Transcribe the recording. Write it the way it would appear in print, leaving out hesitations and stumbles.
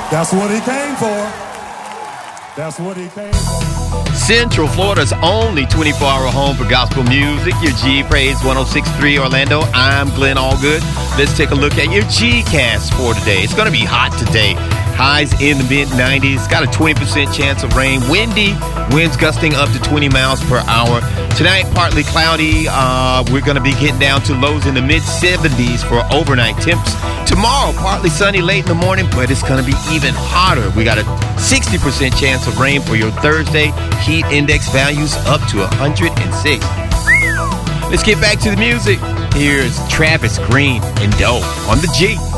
That's what he came for. That's what he came for. Central Florida's only 24-hour home for gospel music. Your G Praise 106.3 Orlando. I'm Glenn Allgood. Let's take a look at your G-Cast for today. It's going to be hot today. Highs in the mid-90s. Got a 20% chance of rain. Windy. Winds gusting up to 20 miles per hour. Tonight, partly cloudy. We're going to be getting down to lows in the mid-70s for overnight temps. Tomorrow, partly sunny late in the morning, but it's going to be even hotter. We got a 60% chance of rain for your Thursday. Heat index values up to 106. Let's get back to the music. Here's Travis Green and Doe on the G.